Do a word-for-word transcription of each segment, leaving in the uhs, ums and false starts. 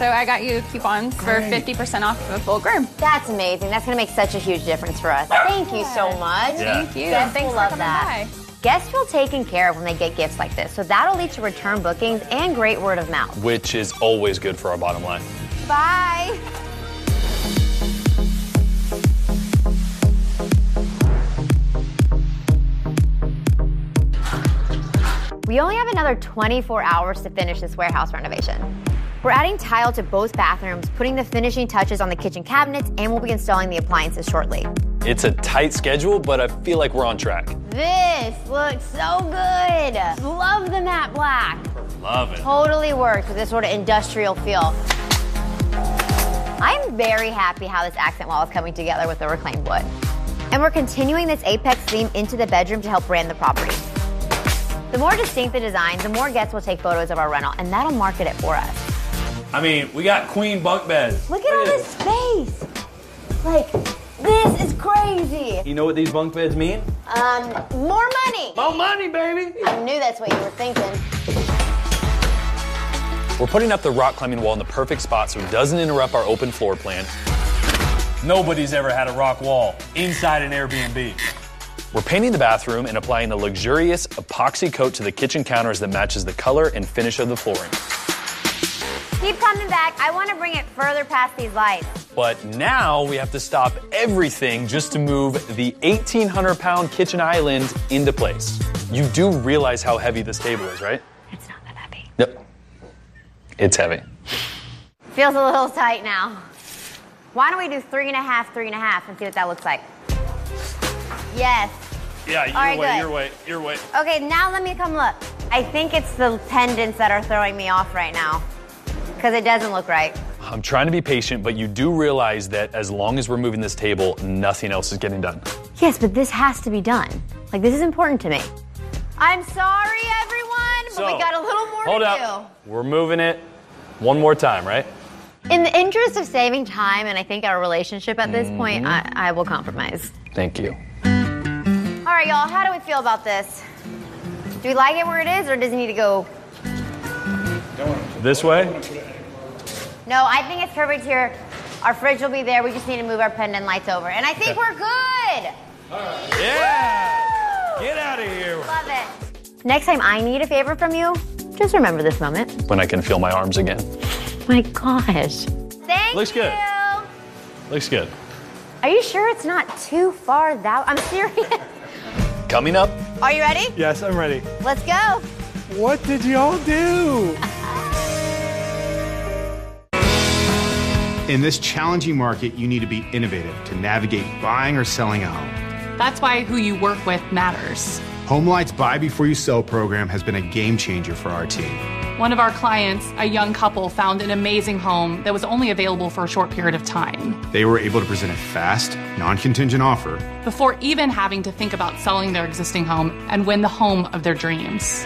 so I got you coupons Great. for fifty percent off the full groom. That's amazing. That's going to make such a huge difference for us. Thank you so much. Yeah. Thank you. Guests Thanks will love that. By. Guests feel taken care of when they get gifts like this, so that'll lead to return bookings and great word of mouth. Which is always good for our bottom line. Bye. We only have another twenty-four hours to finish this warehouse renovation. We're adding tile to both bathrooms, putting the finishing touches on the kitchen cabinets, and we'll be installing the appliances shortly. It's a tight schedule, but I feel like we're on track. This looks so good. Love the matte black. Love it. Totally works with this sort of industrial feel. I'm very happy how this accent wall is coming together with the reclaimed wood. And we're continuing this Apex theme into the bedroom to help brand the property. The more distinct the design, the more guests will take photos of our rental, and that'll market it for us. I mean, we got queen bunk beds. Look at all this space. Like, this is crazy. You know what these bunk beds mean? Um, more money. More money, baby. I knew that's what you were thinking. We're putting up the rock climbing wall in the perfect spot so it doesn't interrupt our open floor plan. Nobody's ever had a rock wall inside an Airbnb. We're painting the bathroom and applying the luxurious epoxy coat to the kitchen counters that matches the color and finish of the flooring. Keep coming back. I want to bring it further past these lights. But now we have to stop everything just to move the eighteen hundred pound kitchen island into place. You do realize how heavy this table is, right? It's not that heavy. Yep. It's heavy. Feels a little tight now. Why don't we do three and a half, three and a half, and see what that looks like? Yes. Yeah, your right, way, good. your way, your way. Okay, now let me come look. I think it's the pendants that are throwing me off right now, because it doesn't look right. I'm trying to be patient, but you do realize that as long as we're moving this table, nothing else is getting done. Yes, but this has to be done. Like, this is important to me. I'm sorry, everyone, but So, we got a little more hold to up. do. We're moving it one more time, right? In the interest of saving time, and I think our relationship at this Mm-hmm. point, I, I will compromise. Thank you. All right, y'all, how do we feel about this? Do we like it where it is, or does it need to go? This way? No, I think it's perfect here. Our fridge will be there. We just need to move our pendant lights over. And I think we're good. Yeah! Get out of here. Love it. Next time I need a favor from you, just remember this moment. When I can feel my arms again. My gosh. Thank Looks you. good. Looks good. Are you sure it's not too far that? I'm serious. Coming up. Are you ready? Yes, I'm ready. Let's go. What did y'all do? In this challenging market, you need to be innovative to navigate buying or selling a home. That's why who you work with matters. HomeLight's Buy Before You Sell program has been a game changer for our team. One of our clients, a young couple, found an amazing home that was only available for a short period of time. They were able to present a fast, non-contingent offer before even having to think about selling their existing home and win the home of their dreams.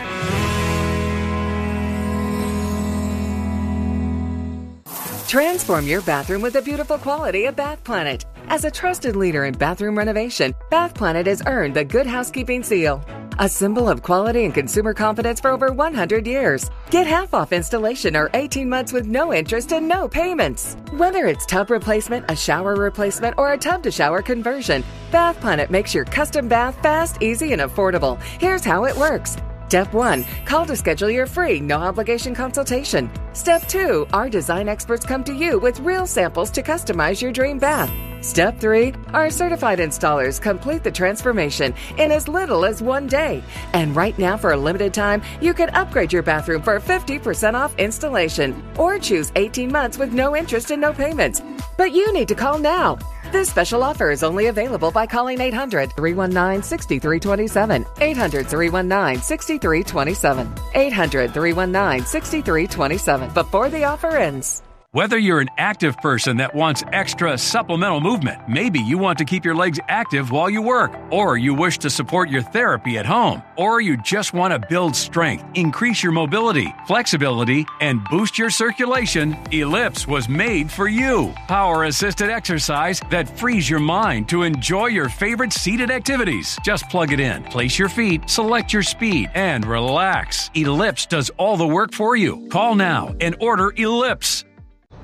Transform your bathroom with the beautiful quality of Bath Planet. As a trusted leader in bathroom renovation, Bath Planet has earned the Good Housekeeping seal, a symbol of quality and consumer confidence for over one hundred years. Get half off installation or eighteen months with no interest and no payments. Whether it's tub replacement, a shower replacement, or a tub-to-shower conversion, Bath Planet makes your custom bath fast, easy, and affordable. Here's how it works. Step one, call to schedule your free, no-obligation consultation. Step two, our design experts come to you with real samples to customize your dream bath. Step three, our certified installers complete the transformation in as little as one day. And right now, for a limited time, you can upgrade your bathroom for fifty percent off installation or choose eighteen months with no interest and no payments. But you need to call now. This special offer is only available by calling eight hundred, three one nine, six three two seven, eight hundred, three one nine, six three two seven, eight hundred, three one nine, six three two seven before the offer ends. Whether you're an active person that wants extra supplemental movement, maybe you want to keep your legs active while you work, or you wish to support your therapy at home, or you just want to build strength, increase your mobility, flexibility, and boost your circulation, Ellipse was made for you. Power-assisted exercise that frees your mind to enjoy your favorite seated activities. Just plug it in, place your feet, select your speed, and relax. Ellipse does all the work for you. Call now and order Ellipse.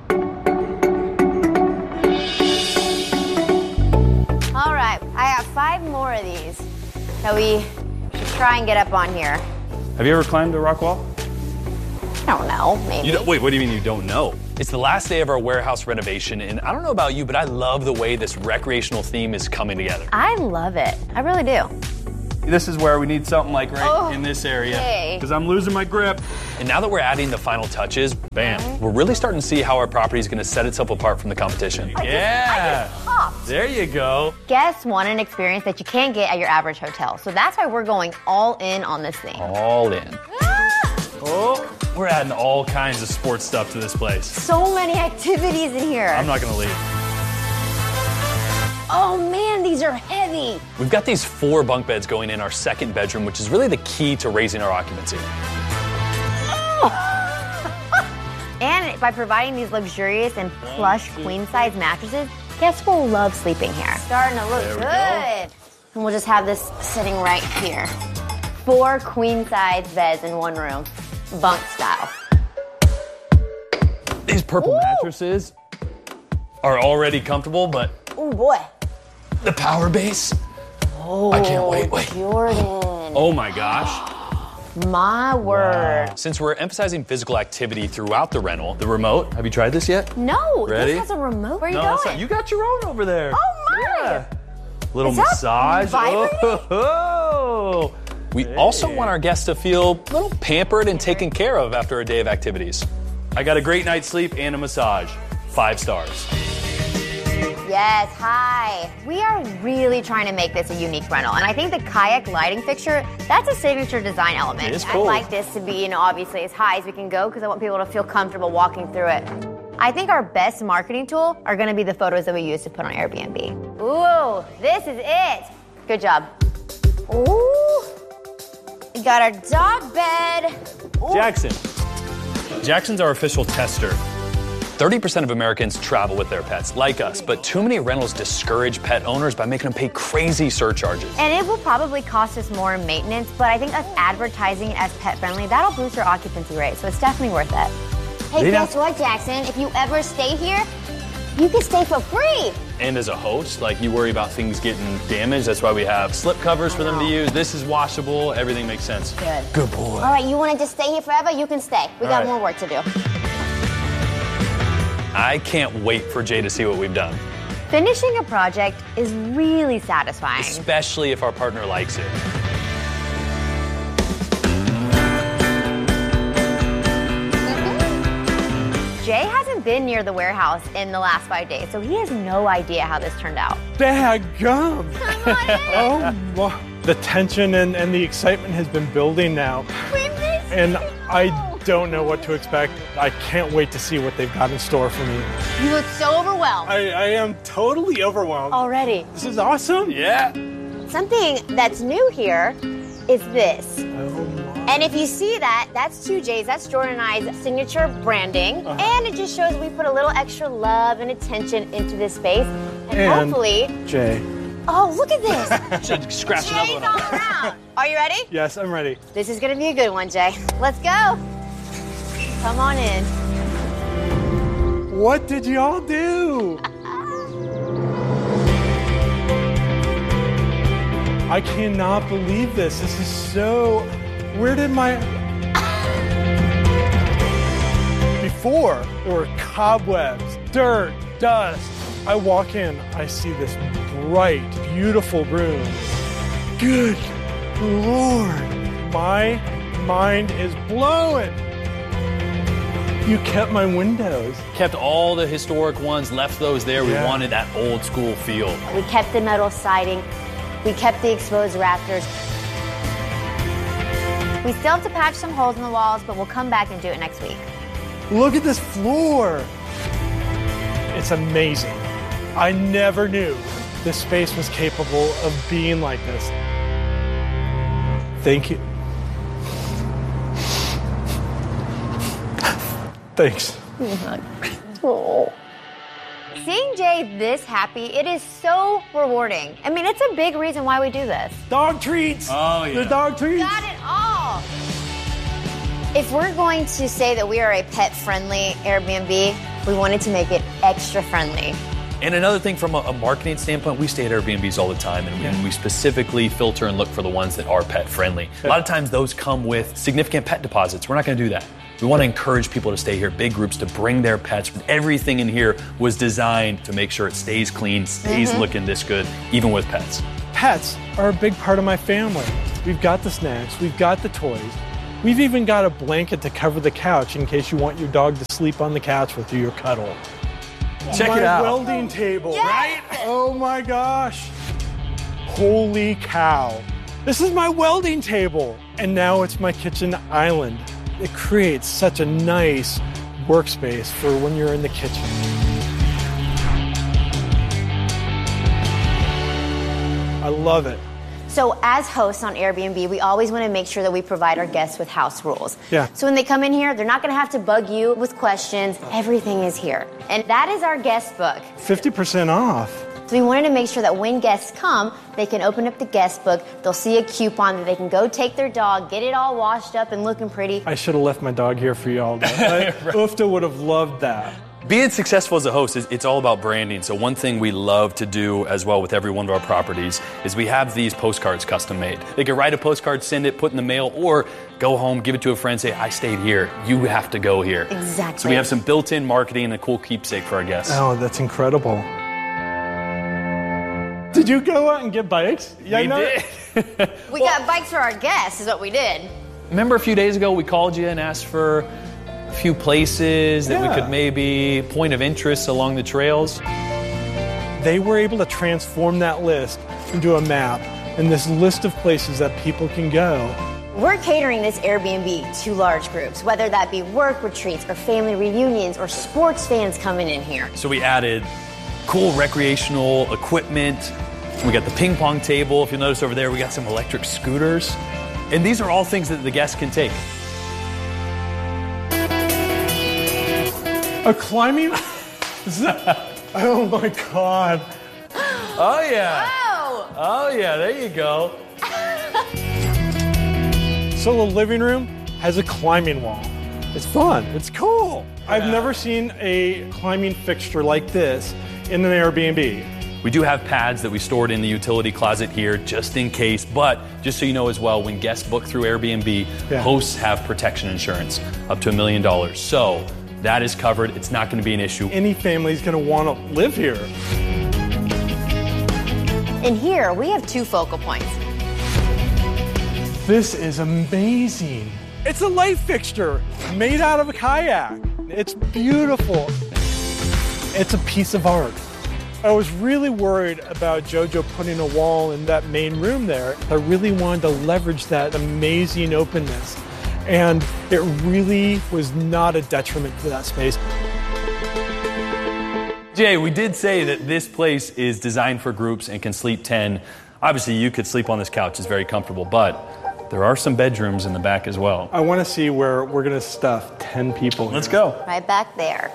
more of these that we should try and get up on here. Have you ever climbed a rock wall? I don't know, maybe. You don't, wait, what do you mean you don't know? It's the last day of our warehouse renovation, and I don't know about you, but I love the way this recreational theme is coming together. I love it. I really do. This is where we need something like right Oh, in this area. okay. Because I'm losing my grip. And now that we're adding the final touches, bam, we're really starting to see how our property is going to set itself apart from the competition. Yeah. Popped. There you go. Guests want an experience that you can't get at your average hotel. So that's why we're going all in on this thing. All in. Oh, we're adding all kinds of sports stuff to this place. So many activities in here. I'm not going to leave. Oh man, these are heavy. We've got these four bunk beds going in our second bedroom, which is really the key to raising our occupancy. And by providing these luxurious and plush queen-size mattresses, guests will love sleeping here. Starting to look There we good. go. And we'll just have this sitting right here. Four queen-size beds in one room, bunk style. These purple Ooh. mattresses are already comfortable, but Oh boy. the power base, Oh, I can't wait, wait. Jordan. Oh my gosh. My word. since we're emphasizing physical activity throughout the rental, the remote, have you tried this yet? No, Ready? this has a remote. Where are you No, going? that's not. You got your own over there. Oh my. Yeah. Little Is that massage. vibrating? Oh. We also want our guests to feel a little pampered and taken care of after a day of activities. I got a great night's sleep and a massage. Five stars. Yes, hi. We are really trying to make this a unique rental. And I think the kayak lighting fixture, that's a signature design element. It is cool. I'd like this to be, you know, obviously as high as we can go because I want people to feel comfortable walking through it. I think our best marketing tool are gonna be the photos that we use to put on Airbnb. Ooh, this is it. Good job. Ooh, we got our dog bed. Ooh. Jackson. Jackson's our official tester. thirty percent of Americans travel with their pets, like us, but too many rentals discourage pet owners by making them pay crazy surcharges. And it will probably cost us more in maintenance, but I think us advertising it as pet friendly, that'll boost our occupancy rate, so it's definitely worth it. Hey, They guess don't- what, Jackson? If you ever stay here, you can stay for free. And as a host, like you worry about things getting damaged. That's why we have slip covers for them to use. This is washable. Everything makes sense. Good. Good boy. All right, you want to just stay here forever? You can stay. We All got right. more work to do. I can't wait for Jay to see what we've done, Finishing a project is really satisfying. especially if our partner likes it. Jay hasn't been near the warehouse in the last five days, so he has no idea how this turned out. Daggum. Oh, my. The tension and, and the excitement has been building now. We missed And you. I don't know what to expect. I can't wait to see what they've got in store for me. You look so overwhelmed I, I am totally overwhelmed. already. This is awesome. Yeah. Something that's new here is this. Oh, my. And if you see that, that's two J's. That's Jordan and I's signature branding. Uh-huh. And it just shows we put a little extra love and attention into this space. And, And- hopefully, Jay. oh, look at this. Should scratch another Jay's one all up. around. Are you ready? Yes, I'm ready. This is going to be a good one, Jay. Let's go. Come on in. What did y'all do? I cannot believe this. This is so. Where did my. Before, there were cobwebs, dirt, dust. I walk in, I see this bright, beautiful room. Good Lord. My mind is blowing. You kept my windows. Kept all the historic ones, left those there. We Yeah. wanted that old school feel. We kept the metal siding. We kept the exposed rafters. We still have to patch some holes in the walls, but we'll come back and do it next week. Look at this floor. It's amazing. I never knew this space was capable of being like this. Thank you. Thanks. Seeing Jay this happy, it is so rewarding. I mean, it's a big reason why we do this. Dog treats. Oh, yeah. The dog treats. Got it all. If we're going to say that we are a pet-friendly Airbnb, we wanted to make it extra friendly. And another thing from a, a marketing standpoint, we stay at Airbnbs all the time, and we, Yeah. we specifically filter and look for the ones that are pet friendly. A lot of times those come with significant pet deposits. We're not going to do that. We want to encourage people to stay here, big groups to bring their pets. Everything in here was designed to make sure it stays clean, stays Mm-hmm. looking this good, even with pets. Pets are a big part of my family. We've got the snacks, we've got the toys. We've even got a blanket to cover the couch in case you want your dog to sleep on the couch with you or cuddle. Check my it out. welding table, Yes! right? Oh my gosh. Holy cow. This is my welding table. And now it's my kitchen island. It creates such a nice workspace for when you're in the kitchen. I love it. So as hosts on Airbnb, we always want to make sure that we provide our guests with house rules. Yeah. So when they come in here, they're not going to have to bug you with questions. Everything is here. And that is our guest book. fifty percent off. So we wanted to make sure that when guests come, they can open up the guest book, they'll see a coupon that they can go take their dog, get it all washed up and looking pretty. I should have left my dog here for y'all. Right. Ufta would have loved that. Being successful as a host, is it's all about branding. So one thing we love to do as well with every one of our properties is we have these postcards custom made. They can write a postcard, send it, put in the mail, or go home, give it to a friend, say, I stayed here. You have to go here. Exactly. So we have some built-in marketing and a cool keepsake for our guests. Oh, that's incredible. Did you go out and get bikes? Yeah, we no? did. We got bikes for our guests is what we did. Remember a few days ago we called you and asked for a few places that Yeah. we could maybe point of interest along the trails? They were able to transform that list into a map and this list of places that people can go. We're catering this Airbnb to large groups, whether that be work retreats or family reunions or sports fans coming in here. So we added cool recreational equipment. We got the ping pong table. If you'll notice over there, we got some electric scooters. And these are all things that the guests can take. A climbing? Oh my God. Oh, yeah. Oh! Oh, yeah, there you go. So the living room has a climbing wall. It's fun. It's cool. I've never seen a climbing fixture like this in an Airbnb. We do have pads that we stored in the utility closet here just in case, but just so you know as well, when guests book through Airbnb, Yeah. hosts have protection insurance up to a million dollars. So that is covered. It's not going to be an issue. Any family's going to want to live here. In here, we have two focal points. This is amazing. It's a light fixture made out of a kayak. It's beautiful. It's a piece of art. I was really worried about JoJo putting a wall in that main room there. I really wanted to leverage that amazing openness. And it really was not a detriment to that space. Jay, we did say that this place is designed for groups and can sleep ten. Obviously, you could sleep on this couch. It's very comfortable, but there are some bedrooms in the back as well. I want to see where we're going to stuff ten people. Let's here. go. Right back there.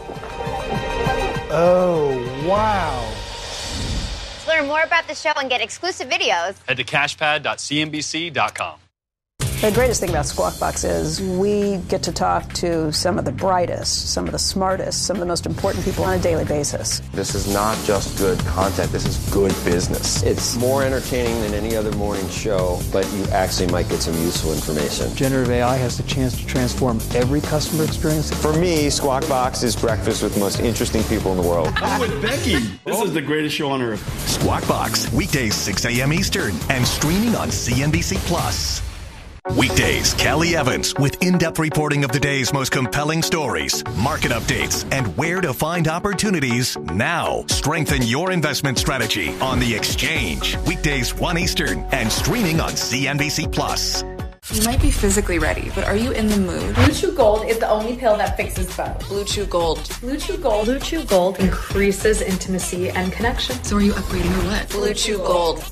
Oh, wow. To learn more about the show and get exclusive videos, Head to cashpad dot c n b c dot com. The greatest thing about Squawk Box is we get to talk to some of the brightest, some of the smartest, some of the most important people on a daily basis. This is not just good content, this is good business. It's more entertaining than any other morning show, but you actually might get some useful information. Generative A I has the chance to transform every customer experience. For me, Squawk Box is breakfast with the most interesting people in the world. I'm with Becky. This is the greatest show on earth. Squawk Box, weekdays six a.m. Eastern and streaming on C N B C Plus. Weekdays, Kelly Evans with in-depth reporting of the day's most compelling stories, market updates, and where to find opportunities now. Strengthen your investment strategy on The Exchange. Weekdays one Eastern and streaming on C N B C Plus. You might be physically ready, but are you in the mood? Blue Chew Gold is the only pill that fixes both. Blue Chew Gold. Blue Chew Gold. Blue Chew Gold increases intimacy and connection. So are you upgrading or what? Blue Chew Gold.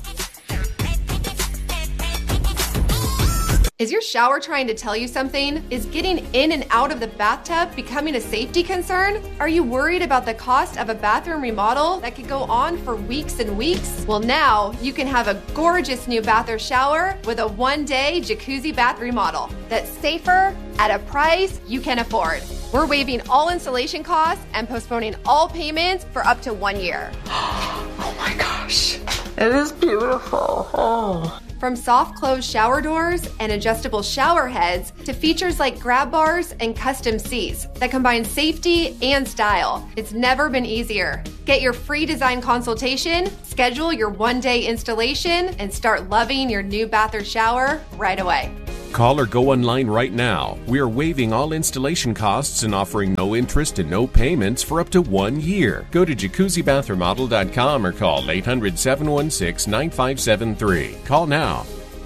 Is your shower trying to tell you something? Is getting in and out of the bathtub becoming a safety concern? Are you worried about the cost of a bathroom remodel that could go on for weeks and weeks? Well, now you can have a gorgeous new bath or shower with a one-day jacuzzi bath remodel that's safer at a price you can afford. We're waiving all installation costs and postponing all payments for up to one year. Oh my gosh. It is beautiful. Oh. From soft close shower doors and adjustable shower heads to features like grab bars and custom seats that combine safety and style, it's never been easier. Get your free design consultation, schedule your one-day installation, and start loving your new bath or shower right away. Call or go online right now. We are waiving all installation costs and offering no interest and no payments for up to one year. Go to jacuzzi bath remodel dot com or call eight hundred, seven one six, nine five seven three. Call now.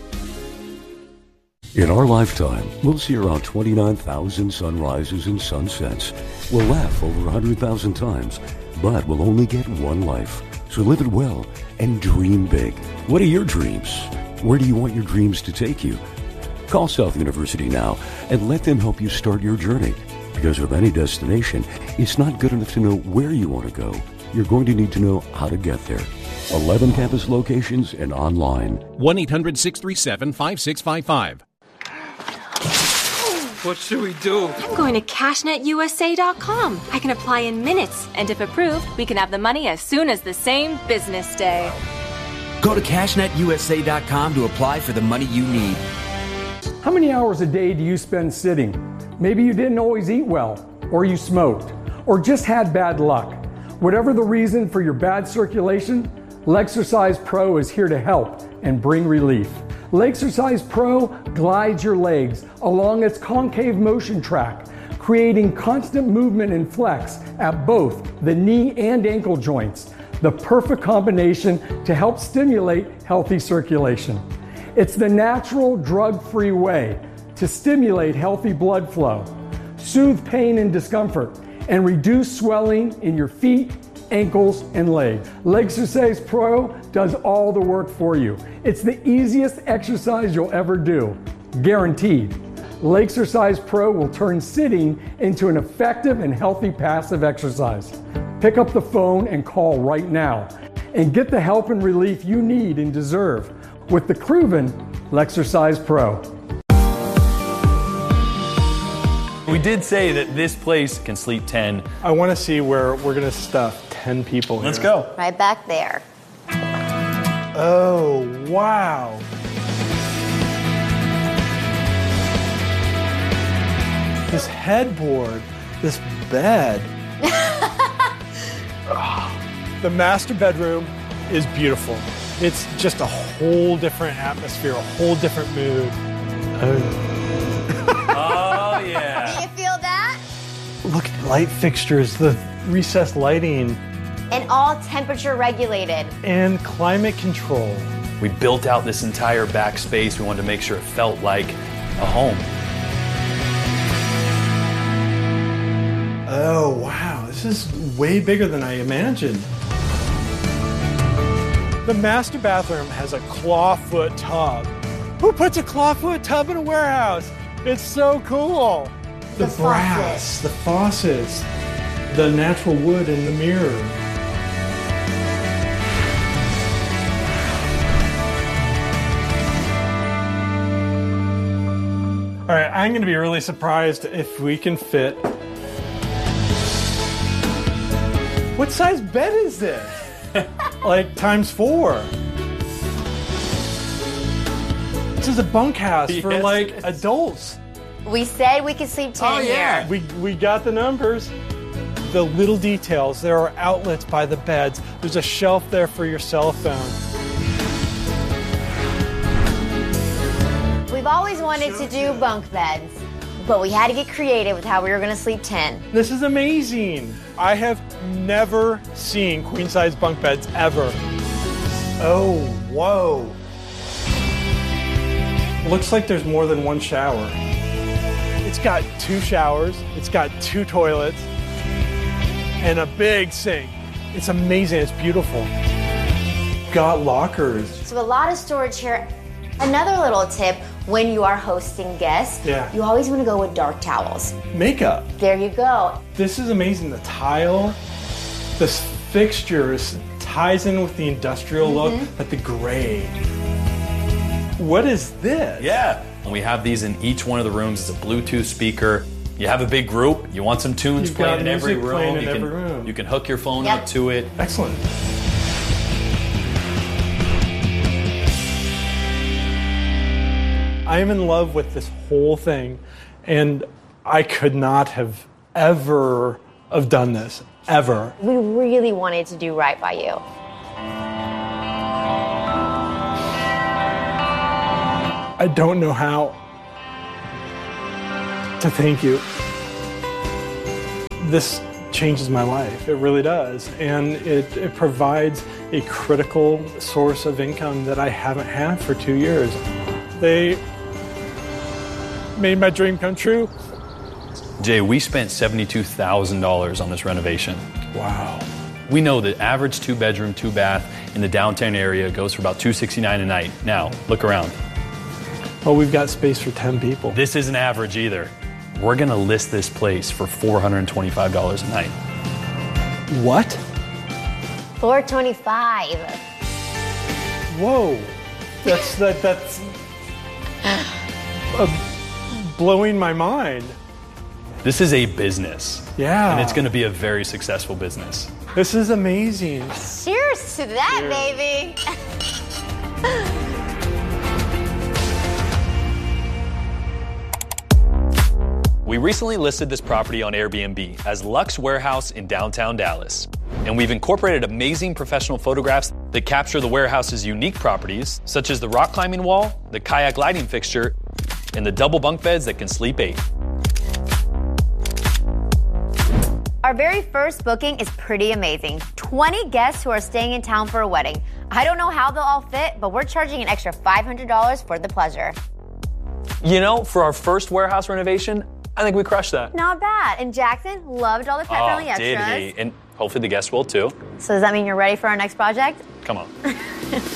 In our lifetime, we'll see around twenty-nine thousand sunrises and sunsets. We'll laugh over one hundred thousand times, but we'll only get one life. So live it well and dream big. What are your dreams? Where do you want your dreams to take you? Call South University now and let them help you start your journey. Because with any destination, it's not good enough to know where you want to go. You're going to need to know how to get there. eleven campus locations and online. one eight hundred, six three seven, five six five five. What should we do? I'm going to cash net U S A dot com. I can apply in minutes, and if approved, we can have the money as soon as the same business day. Go to cash net U S A dot com to apply for the money you need. How many hours a day do you spend sitting? Maybe you didn't always eat well, or you smoked, or just had bad luck. Whatever the reason for your bad circulation, Lexercise Pro is here to help and bring relief. Lexercise Pro glides your legs along its concave motion track, creating constant movement and flex at both the knee and ankle joints, the perfect combination to help stimulate healthy circulation. It's the natural, drug-free way to stimulate healthy blood flow, soothe pain and discomfort, and reduce swelling in your feet, ankles, and legs. Lexercise Pro does all the work for you. It's the easiest exercise you'll ever do, guaranteed. Lexercise Pro will turn sitting into an effective and healthy passive exercise. Pick up the phone and call right now and get the help and relief you need and deserve with the proven Lexercise Pro. We did say that this place can sleep ten. I want to see where we're going to stuff ten people here. Let's go. Right back there. Oh, wow. This headboard, this bed. Oh, the master bedroom is beautiful. It's just a whole different atmosphere, a whole different mood. Oh, oh yeah. Do you feel that? Look at the light fixtures, the recessed lighting. And all temperature regulated. And climate control. We built out this entire back space. We wanted to make sure it felt like a home. Oh, wow. This is way bigger than I imagined. The master bathroom has a clawfoot tub. Who puts a clawfoot tub in a warehouse? It's so cool. The, the brass, the faucets, the natural wood in the mirror. All right, I'm going to be really surprised if we can fit. What size bed is this? Like times four. This is a bunkhouse yes, for like adults. We said we could sleep ten oh, yeah. here. We, we got the numbers. The little details. There are outlets by the beds. There's a shelf there for your cell phone. We've always wanted to do bunk beds, but we had to get creative with how we were going to sleep ten. This is amazing. I have never seen queen-size bunk beds ever. Oh, whoa. Looks like there's more than one shower. It's got two showers, it's got two toilets, and a big sink. It's amazing, it's beautiful. Got lockers. So a lot of storage here. Another little tip, when you are hosting guests, yeah. you always want to go with dark towels. Makeup. There you go. This is amazing. The tile, the fixtures ties in with the industrial mm-hmm. look, but the gray. What is this? Yeah. And we have these in each one of the rooms. It's a Bluetooth speaker. You have a big group, you want some tunes You've playing got in every music room. playing in you, every can, room. you can hook your phone Yep. up to it. Excellent. I am in love with this whole thing, and I could not have ever have done this, ever. We really wanted to do right by you. I don't know how to thank you. This changes my life. It really does. And it, it provides a critical source of income that I haven't had for two years. They made my dream come true. Jay, we spent seventy-two thousand dollars on this renovation. Wow. We know that average two bedroom, two bath in the downtown area goes for about two hundred sixty-nine dollars a night. Now, look around. Well, we've got space for ten people. This isn't average either. We're gonna list this place for four hundred twenty-five dollars a night. What? four twenty-five. Whoa. That's that that's uh, blowing my mind. This is a business. Yeah. And it's gonna be a very successful business. This is amazing. Cheers to that, Cheers. baby. We recently listed this property on Airbnb as Lux Warehouse in downtown Dallas. And we've incorporated amazing professional photographs that capture the warehouse's unique properties, such as the rock climbing wall, the kayak lighting fixture, and the double bunk beds that can sleep eight. Our very first booking is pretty amazing. twenty guests who are staying in town for a wedding. I don't know how they'll all fit, but we're charging an extra five hundred dollars for the pleasure. You know, for our first warehouse renovation, I think we crushed that. Not bad. And Jackson loved all the pet-friendly Oh, did extras. he? And hopefully the guests will too. So does that mean you're ready for our next project? Come on.